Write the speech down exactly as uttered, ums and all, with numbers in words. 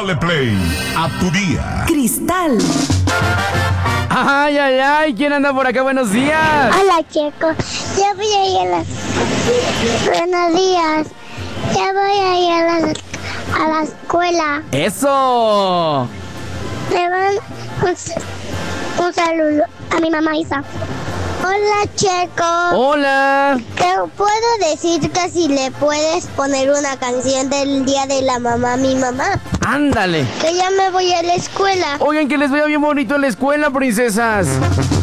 Dale play a tu día. Cristal. Ay, ay, ay, ¿quién anda por acá? Buenos días. Hola, chicos. Ya voy a ir a las... Buenos días. Ya voy a ir a la, a la escuela. ¡Eso! Le van un, un saludo a mi mamá Isa. Hola, chicos. Hola. Te puedo decir que si le puedes poner una canción del Día de la Mamá a mi mamá. Ándale. Que ya me voy a la escuela. Oigan, que les vea bien bonito en la escuela, princesas.